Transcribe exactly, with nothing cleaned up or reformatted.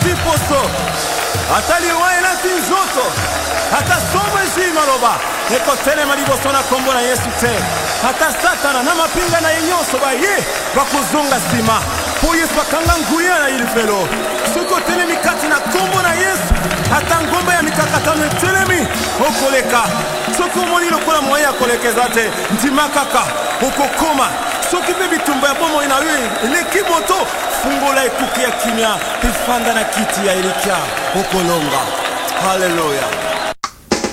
tiposo ataliwaye na tinzoto ata somo zima loba ekotelema liboso na kombo na Yesu te ata satana na mapinga na yenyoso ba ye bakuzunga sima po Yesu akanga nguya na ilifelo suko telemi kati na kombo na Yesu ata ngomba ya mikakatano telemi okoleka soko moni lokola moya kolekeza te ntimakaka okokoma soki pe bitumba ya bomo ina we lekimoto fungola ekuki ya kimya ifanda na kiti ya Elikia okolonga. Hallelujah.